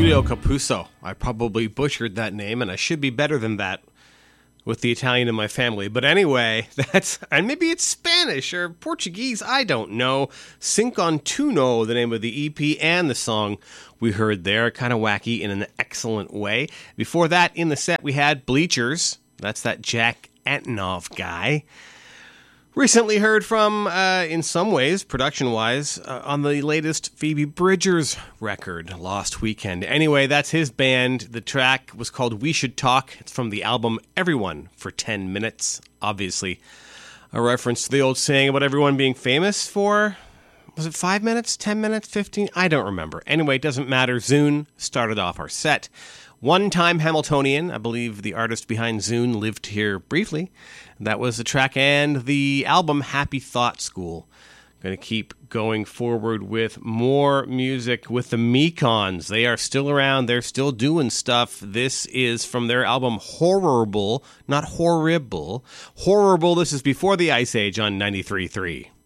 Tullio Capuzzo. I probably butchered that name, and I should be better than that with the Italian in my family. But anyway, and maybe it's Spanish or Portuguese, I don't know. Cinco Tuno, the name of the EP and the song we heard there, kind of wacky in an excellent way. Before that, in the set, we had Bleachers. That's that Jack Antonoff guy. Recently heard from, in some ways, production-wise, on the latest Phoebe Bridgers record, Lost Weekend. Anyway, that's his band. The track was called We Should Talk. It's from the album Everyone for 10 Minutes. Obviously, a reference to the old saying about everyone being famous for, was it 5 minutes, 10 minutes, 15? I don't remember. Anyway, it doesn't matter. Zune started off our set. One-time Hamiltonian, I believe the artist behind Zune lived here briefly. That was the track and the album Happy Thought School. Going to keep going forward with more music with the Mekons. They are still around. They're still doing stuff. This is from their album Horrible, not Horrible. Horrible, this is before the Ice Age on 93.3.